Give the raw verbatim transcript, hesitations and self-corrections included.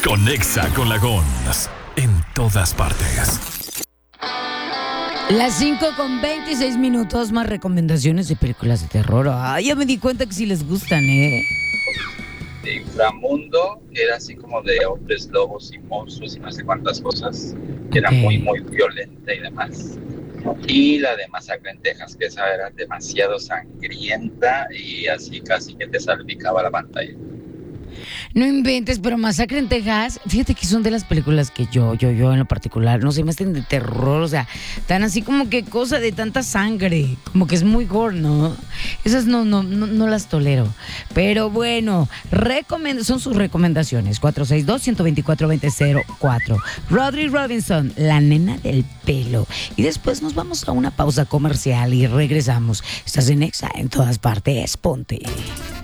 Conexa con la Gons. En todas partes. Las cinco con veintiséis minutos, más recomendaciones de películas de terror. Ah, ya me di cuenta que sí les gustan, ¿eh? De Inframundo, que era así como de hombres lobos y monstruos y no sé cuántas cosas, que era Ok. muy, muy violenta y demás. Y la de Masacre en Texas, que esa era demasiado sangrienta y así casi que te salpicaba la pantalla. No inventes, pero Masacre en Texas, fíjate que son de las películas que yo, yo, yo en lo particular, no sé, me hacen de terror, o sea, tan así como que cosa de tanta sangre, como que es muy gore, ¿no? Esas no, no, no, no las tolero. Pero bueno, recomend- son sus recomendaciones, cuatro seis dos, uno dos cuatro, dos cero cero cuatro. Rodri Robinson, La Nena del Pelo. Y después nos vamos a una pausa comercial y regresamos. Estás en Exa, en todas partes, ponte.